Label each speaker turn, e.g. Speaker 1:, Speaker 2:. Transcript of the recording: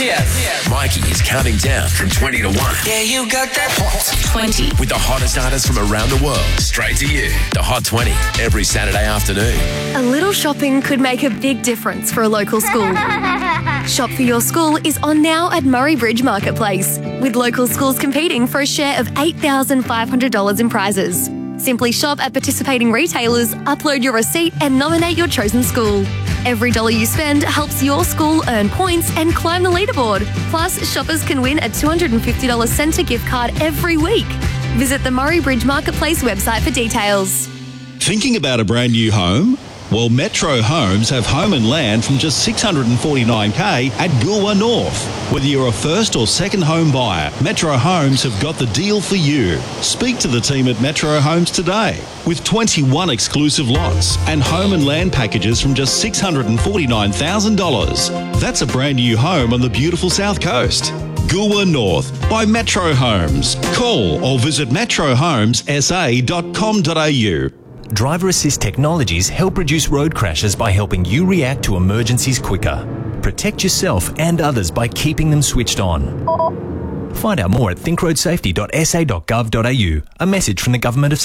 Speaker 1: Cheers.
Speaker 2: Mikey is counting down from 20 to 1.
Speaker 1: Yeah, you got that
Speaker 3: Hot 20.
Speaker 2: With the hottest artists from around the world, straight to you. The Hot 20, every Saturday afternoon.
Speaker 4: A little shopping could make a big difference for a local school. Shop for Your School is on now at Murray Bridge Marketplace, with local schools competing for a share of $8,500 in prizes. Simply shop at participating retailers, upload your receipt and nominate your chosen school. Every dollar you spend helps your school earn points and climb the leaderboard. Plus, shoppers can win a $250 Centre gift card every week. Visit the Murray Bridge Marketplace website for details.
Speaker 5: Thinking about a brand new home? Well, Metro Homes have home and land from just $649K at Goolwa North. Whether you're a first or second home buyer, Metro Homes have got the deal for you. Speak to the team at Metro Homes today. With 21 exclusive lots and home and land packages from just $649,000. That's a brand new home on the beautiful South Coast. Goolwa North by Metro Homes. Call or visit metrohomessa.com.au.
Speaker 6: Driver Assist Technologies help reduce road crashes by helping you react to emergencies quicker. Protect yourself and others by keeping them switched on. Find out more at thinkroadsafety.sa.gov.au. A message from the Government of